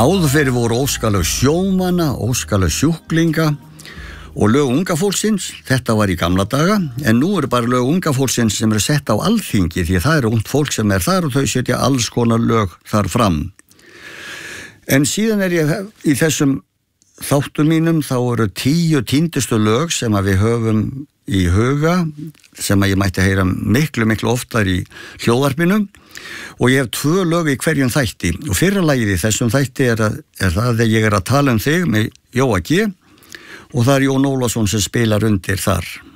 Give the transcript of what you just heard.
Áður fyrir voru óskalög sjómanna, óskalög sjúklinga og lög unga fólksins. Þetta var í gamla daga, en nú eru bara lög unga fólksins sem eru sett á alþingi, því það eru ungt fólk sem er þar og þau setja alls konar lög þar fram. En síðan er ég í þessum þáttum mínum, þá eru 10 týndustu lög sem að við höfum í huga, sem að ég mætti heyra miklu oftar í hljóðvarpinu, og ég hef 2 lög í hverjum þætti. Og fyrra lagið í þessum þætti er það að ég er að tala um þig með Jóa G, og það er Jón Ólafsson sem spilar undir þar.